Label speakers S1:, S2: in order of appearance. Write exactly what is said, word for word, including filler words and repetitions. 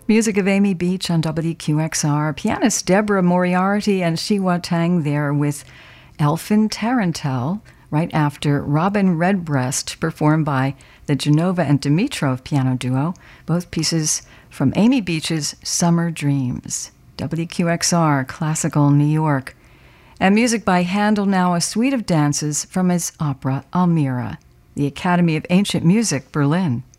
S1: Music of Amy Beach on W Q X R. Pianist Deborah Moriarty and Shiwa Tang there with Elfin Tarantel, right after Robin Redbreast, performed by the Genova and Dimitrov piano duo, both pieces from Amy Beach's Summer Dreams. W Q X R, Classical New York. And music by Handel now, a suite of dances from his opera Almira, the Academy of Ancient Music, Berlin.